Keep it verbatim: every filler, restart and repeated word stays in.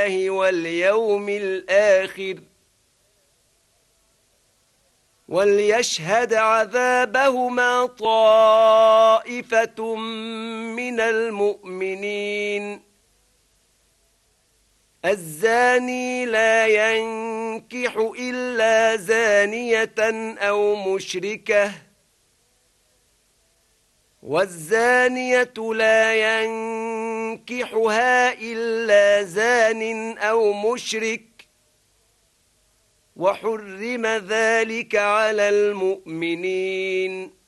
واليوم الآخر وليشهد عذابهما طائفة من المؤمنين. الزاني لا ينكح إلا زانية أو مشركة والزانية لا ينكحها إلا زان أو مشرك وحرم ذلك على المؤمنين.